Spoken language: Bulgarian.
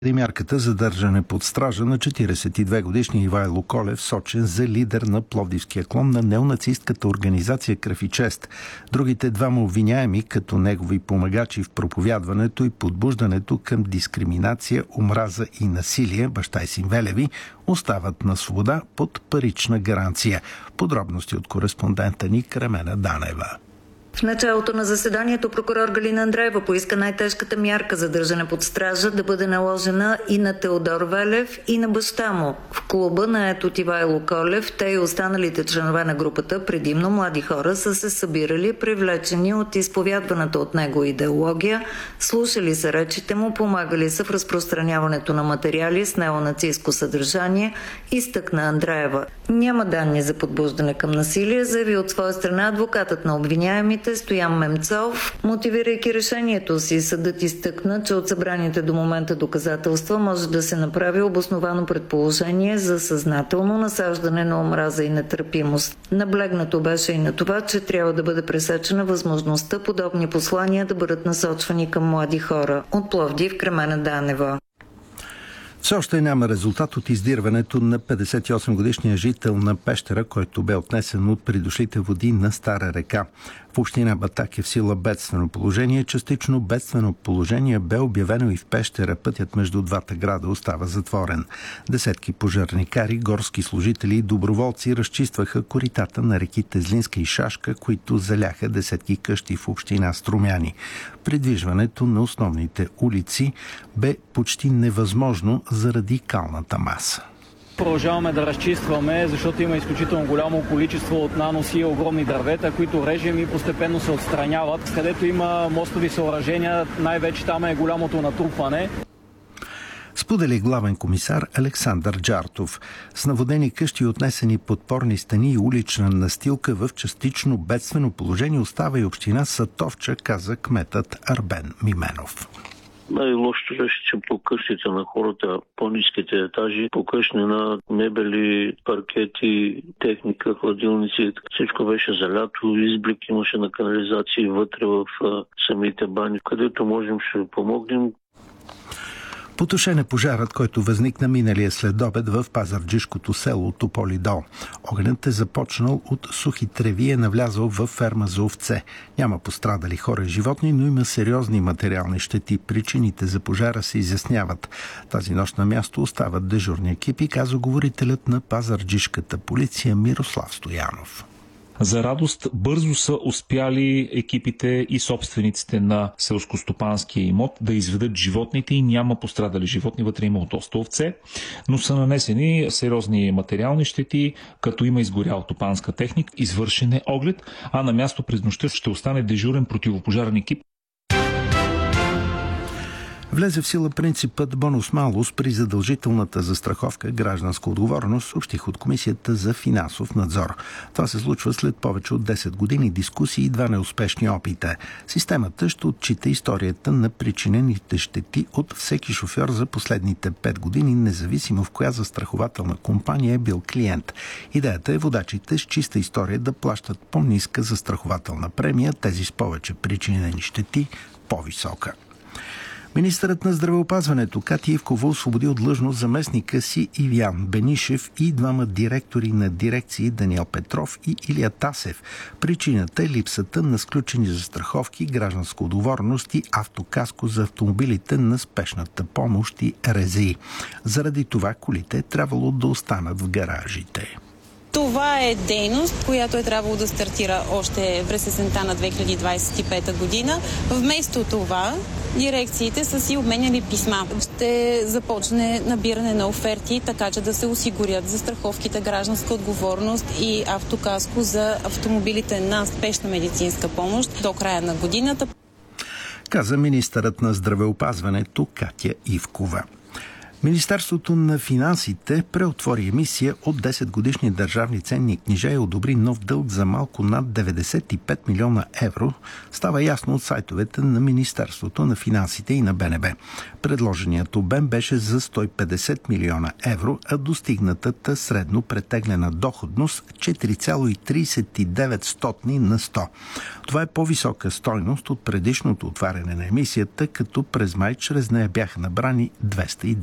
Мярката задържане под стража на 42-годишния Ивайло Колев, сочен за лидер на пловдивския клон на неонацистката организация Кръв и чест. Другите двама обвиняеми, като негови помагачи в проповядването и подбуждането към дискриминация, омраза и насилие, баща и син Велеви, остават на свобода под парична гаранция. Подробности от кореспондента ни Кремена Данева. В началото на заседанието прокурор Галина Андреева поиска най-тежката мярка задържане под стража да бъде наложена и на Теодор Велев и на баща му. В клуба на от Ивайло Колев те и останалите членове на групата, предимно млади хора, са се събирали, привлечени от изповядваната от него идеология, слушали са речите му, помагали са в разпространяването на материали с неонацистско съдържание, изтъкна Андреева. Няма данни за подбуждане към насилие, заяви от своя страна адвокатът на обвиняемите Стоян Мемцов. Мотивирайки решението си, съдът изтъкна, че от събраните до момента доказателства може да се направи обосновано предположение за съзнателно насаждане на омраза и нетърпимост. Наблегнато беше и на това, че трябва да бъде пресечена възможността подобни послания да бъдат насочвани към млади хора. От Пловдив, Кремена Данева. Все още няма резултат от издирването на 58-годишния жител на Пещера, който бе отнесен от придошлите води на Стара река. В община Батак е в сила бедствено положение. Частично бедствено положение бе обявено и в Пещера. Пътят между двата града остава затворен. Десетки пожарникари, горски служители и доброволци разчистваха коритата на реките Злинска и Шашка, които заляха десетки къщи в община Струмяни. Придвижването на основните улици бе почти невъзможно заради калната маса. Продължаваме да разчистваме, защото има изключително голямо количество от наноси и огромни дървета, които режем и постепенно се отстраняват. Където има мостови съоръжения, най-вече там е голямото натрупване. Сподели главен комисар Александър Джартов. С наводени къщи, отнесени подпорни стени и улична настилка в частично бедствено положение остава и община Сатовча, каза кметът Арбен Мименов. Най-лошото беше, че по къщите на хората, по-ниските етажи, покъшнена мебели, паркети, техника, хладилници, всичко беше залято, изблик имаше на канализации вътре в самите бани. Където можем, ще помогнем. Потушен е пожарът, който възникна миналия следобед в пазарджишкото село Тополи дол. Огънят е започнал от сухи треви и е навлязъл в ферма за овце. Няма пострадали хора и животни, но има сериозни материални щети. Причините за пожара се изясняват. Тази нощ на място остават дежурни екипи, каза говорителят на пазарджишката полиция Мирослав Стоянов. За радост, бързо са успяли екипите и собствениците на селскостопанския имот да изведат животните и няма пострадали животни. Вътре има доста овце, но са нанесени сериозни материални щети, като има изгорял стопанска техника, извършен е оглед, а на място през нощта ще остане дежурен противопожарен екип. Влезе в сила принципът бонус-малус при задължителната застраховка гражданска отговорност, съобщих от Комисията за финансов надзор. Това се случва след повече от 10 години дискусии и 2 неуспешни опита. Системата ще отчита историята на причинените щети от всеки шофьор за последните 5 години, независимо в коя застрахователна компания е бил клиент. Идеята е водачите с чиста история да плащат по-ниска застрахователна премия, тези с повече причинени щети по-висока. Министърът на здравеопазването Катя Ивкова освободи от длъжност заместника си Ивян Бенишев и 2 директори на дирекции Даниел Петров и Илия Тасев. Причината е липсата на сключени застраховки, гражданска отговорност и автокаско за автомобилите на спешната помощ и РЗИ. Заради това колите е трябвало да останат в гаражите. Това е дейност, която е трябвало да стартира още през есента на 2025 година. Вместо това, дирекциите са си обменяли писма. Ще започне набиране на оферти, така че да се осигурят застраховките гражданска отговорност и автокаско за автомобилите на спешна медицинска помощ до края на годината. Каза министърът на здравеопазването Катя Ивкова. Министерството на финансите преотвори емисия от 10 годишни държавни ценни книжа и одобри нов дълг за малко над 95 милиона евро. Става ясно от сайтовете на Министерството на финансите и на БНБ. Предложеният обем беше за 150 милиона евро, а достигнатата средно претеглена доходност 4,39 на 100. Това е по-висока стойност от предишното отваряне на емисията, като през май чрез нея бяха набрани 210